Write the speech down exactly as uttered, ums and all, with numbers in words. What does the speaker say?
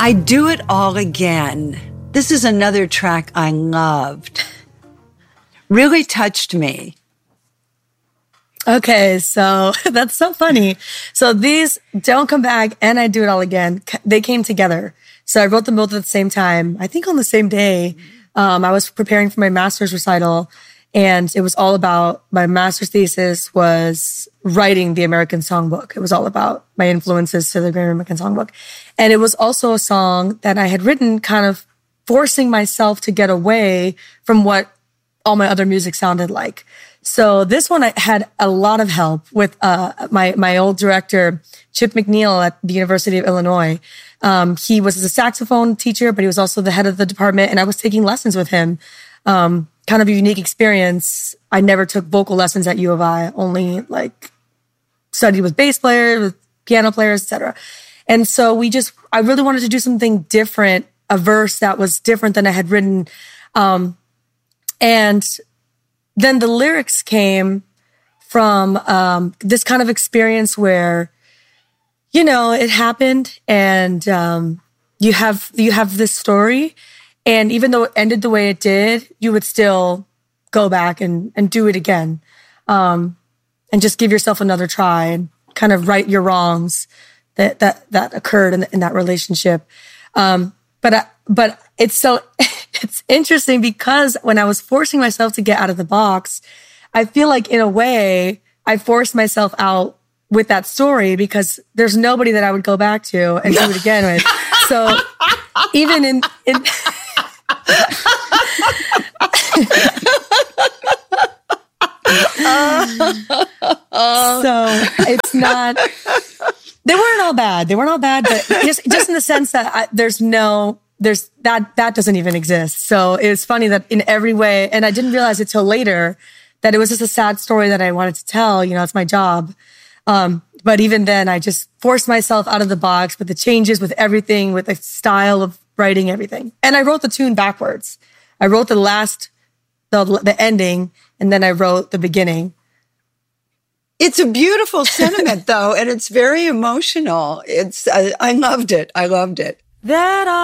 I Do It All Again. This is another track I loved. Really touched me. Okay, so that's so funny. So these, Don't Come Back and I Do It All Again, they came together. So I wrote them both at the same time, I think on the same day. Um, I was preparing for my master's recital, and it was all about, my master's thesis was writing the American Songbook. It was all about my influences to the Great American Songbook. And it was also a song that I had written kind of forcing myself to get away from what all my other music sounded like. So this one, I had a lot of help with uh, my my old director, Chip McNeil at the University of Illinois. Um, he was a saxophone teacher, but he was also the head of the department, and I was taking lessons with him. Um, kind of a unique experience. I never took vocal lessons at U of I, only like studied with bass players, with piano players, et cetera. And so we just, I really wanted to do something different, a verse that was different than I had written. Um, and then the lyrics came from um, this kind of experience where, you know, it happened, and um, you have you have this story, and even though it ended the way it did, you would still go back and, and do it again, um, and just give yourself another try and kind of right your wrongs that that that occurred in, in that relationship. Um, but I, but it's so it's interesting because when I was forcing myself to get out of the box, I feel like in a way I forced myself out with that story because there's nobody that I would go back to and do it again with. So even in, in so it's not, they weren't all bad. They weren't all bad, but just, just in the sense that I, there's no, there's that, that doesn't even exist. So it's funny that in every way, and I didn't realize it till later that it was just a sad story that I wanted to tell. You know, it's my job. Um, but even then I just forced myself out of the box with the changes, with everything, with the style of writing everything. And I wrote the tune backwards. I wrote the last, the, the ending, and then I wrote the beginning. It's a beautiful sentiment though, and it's very emotional. It's, I, I loved it. I loved it. That